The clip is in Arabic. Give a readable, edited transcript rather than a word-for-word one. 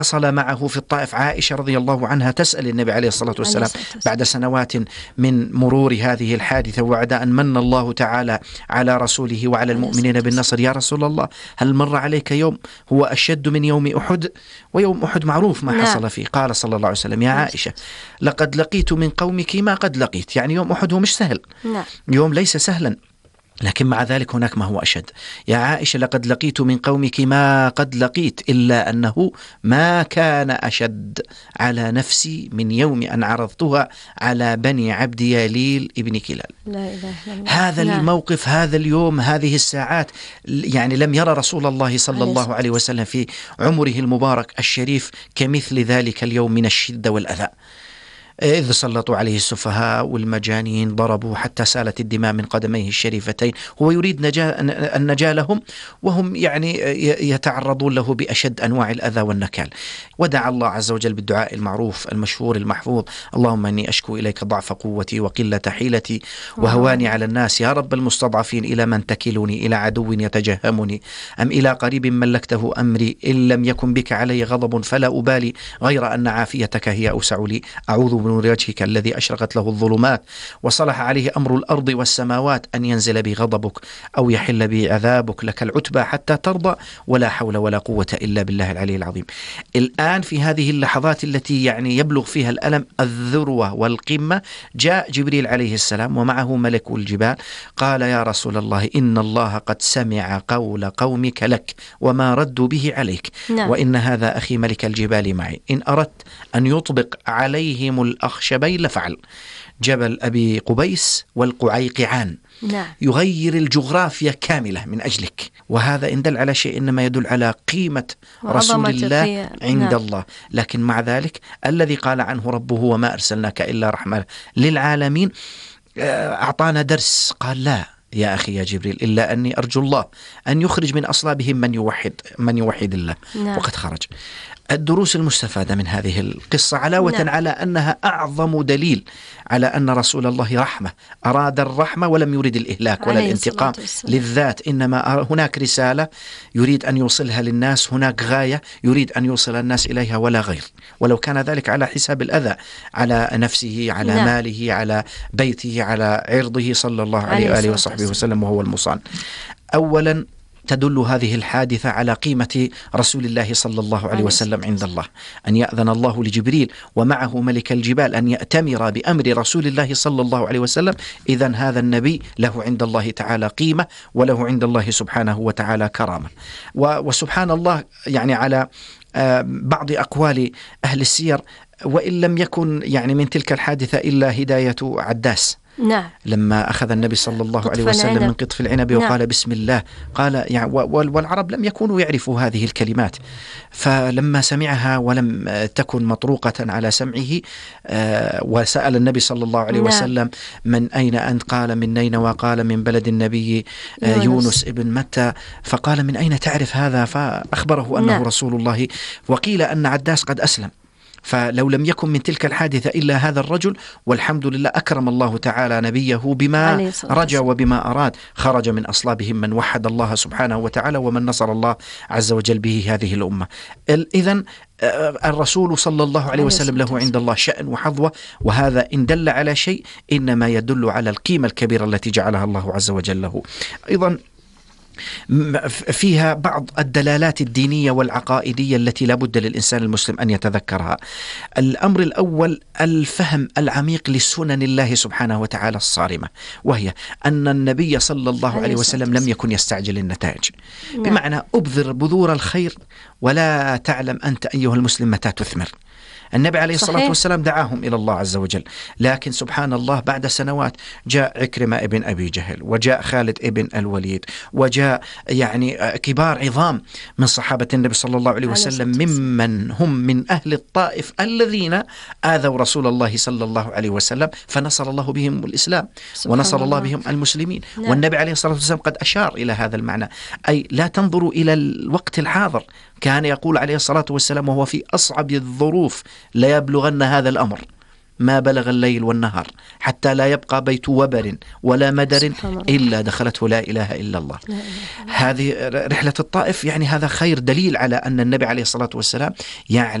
حصل معه في الطائف. عائشة رضي الله عنها تسأل النبي عليه الصلاة والسلام بعد سنوات من مرور هذه الحادثة وبعد أن من الله تعالى على رسوله وعلى المؤمنين بالنصر: يا رسول الله، هل مر عليك يوم هو أشد من يوم أحد؟ ويوم أحد معروف ما حصل فيه. قال صلى الله عليه وسلم: يا عائشة، لقد لقيت من قومك ما قد لقيت. يعني يوم أحد هو مش سهل، يوم ليس سهلا، لكن مع ذلك هناك ما هو أشد. يا عائشة، لقد لقيت من قومك ما قد لقيت، إلا أنه ما كان أشد على نفسي من يوم أن عرضتها على بني عبد ياليل ابن كلال. لا إله إلا الله. هذا الموقف، هذا اليوم، هذه الساعات، يعني لم يرى رسول الله صلى الله عليه وسلم في عمره المبارك الشريف كمثل ذلك اليوم من الشدة والأذى. إذ سلطوا عليه السفهاء والمجانين، ضربوا حتى سالت الدماء من قدميه الشريفتين. هو يريد النجاة لهم، وهم يعني يتعرضون له بأشد أنواع الأذى والنكال. ودعا الله عز وجل بالدعاء المعروف المشهور المحفوظ: اللهم إني أشكو إليك ضعف قوتي وقلة حيلتي وهواني على الناس، يا رب المستضعفين، إلى من تكلني؟ إلى عدو يتجهمني أم إلى قريب ملكته أمري؟ إن لم يكن بك علي غضب فلا أبالي، غير أن عافيتك هي أوسع لي. أعوذ بنور وجهك الذي أشرقت له الظلمات وصلح عليه أمر الأرض والسماوات أن ينزل بي غضبك أو يحل بي عذابك، لك العتبى حتى ترضى، ولا حول ولا قوة إلا بالله العلي العظيم. الآن في هذه اللحظات التي يعني يبلغ فيها الألم الذروة والقمة، جاء جبريل عليه السلام ومعه ملك الجبال، قال: يا رسول الله، إن الله قد سمع قول قومك لك وما ردوا به عليك، وإن هذا أخي ملك الجبال معي، إن أردت أن يطبق عليهم الأخشبين لفعل. جبل أبي قبيس والقعيقعان يغير الجغرافيا كاملة من أجلك. وهذا إن دل على شيء إنما يدل على قيمة رسول الله عند الله. لكن مع ذلك الذي قال عنه ربه: وما أرسلناك إلا رحمة للعالمين، أعطانا درس. قال: لا يا أخي يا جبريل، إلا أني أرجو الله أن يخرج من أصلابهم من يوحد الله. وقد خرج. الدروس المستفادة من هذه القصة علاوة على أنها أعظم دليل على أن رسول الله رحمة، أراد الرحمة ولم يريد الإهلاك ولا الانتقام للذات، إنما هناك رسالة يريد أن يوصلها للناس، هناك غاية يريد أن يوصل الناس إليها ولا غير، ولو كان ذلك على حساب الأذى على نفسه، على ماله، على بيته، على عرضه، صلى الله عليه وآله وصحبه وسلم، وهو المصان. أولا تدل هذه الحادثة على قيمة رسول الله صلى الله عليه وسلم عند الله، أن يأذن الله لجبريل ومعه ملك الجبال أن يأتمر بأمر رسول الله صلى الله عليه وسلم. إذن هذا النبي له عند الله تعالى قيمة، وله عند الله سبحانه وتعالى كرامة. وسبحان الله، يعني على بعض أقوال أهل السير، وإن لم يكن يعني من تلك الحادثة إلا هداية عداس، لما أخذ النبي صلى الله عليه وسلم من قطف العنب وقال بسم الله، قال يعني والعرب لم يكونوا يعرفوا هذه الكلمات، فلما سمعها ولم تكن مطروقة على سمعه وسأل النبي صلى الله عليه وسلم: من أين أنت؟ قال: من نينوى. قال: من بلد النبي يونس ابن متى. فقال: من أين تعرف هذا؟ فأخبره أنه رسول الله. وقيل أن عداس قد أسلم. فلو لم يكن من تلك الحادثة إلا هذا الرجل، والحمد لله أكرم الله تعالى نبيه بما رجى وبما أراد، خرج من أصلابهم من وحد الله سبحانه وتعالى ومن نصر الله عز وجل به هذه الأمة. إذن الرسول صلى الله عليه وسلم له عند الله شأن وحظوة، وهذا إن دل على شيء إنما يدل على القيمة الكبيرة التي جعلها الله عز وجل له. أيضا فيها بعض الدلالات الدينية والعقائدية التي لا بد للإنسان المسلم أن يتذكرها. الأمر الأول الفهم العميق لسنن الله سبحانه وتعالى الصارمة، وهي أن النبي صلى الله عليه وسلم لم يكن يستعجل النتائج، بمعنى أبذر بذور الخير ولا تعلم أنت أيها المسلم متى تثمر. النبي عليه الصلاة والسلام دعاهم إلى الله عز وجل، لكن سبحان الله بعد سنوات جاء عكرمة ابن أبي جهل، وجاء خالد ابن الوليد، وجاء يعني كبار عظام من صحابة النبي صلى الله عليه وسلم ممن هم من أهل الطائف الذين آذوا رسول الله صلى الله عليه وسلم، فنصر الله بهم الإسلام ونصر الله بهم المسلمين. والنبي عليه الصلاة والسلام قد أشار إلى هذا المعنى، أي لا تنظروا إلى الوقت الحاضر. كان يقول عليه الصلاة والسلام وهو في أصعب الظروف: لا يبلغن هذا الأمر ما بلغ الليل والنهار حتى لا يبقى بيت وبر ولا مدر إلا دخلته لا إله إلا الله. هذه رحلة الطائف، يعني هذا خير دليل على أن النبي عليه الصلاة والسلام